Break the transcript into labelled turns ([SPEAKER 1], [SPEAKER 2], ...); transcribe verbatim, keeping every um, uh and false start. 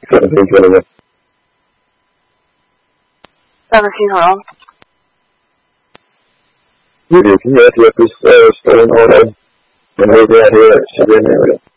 [SPEAKER 1] seventeen twenty-one.
[SPEAKER 2] seventeen, hello?
[SPEAKER 1] You do. Can you have this uh, stolen auto and move around here at Cheyenne area?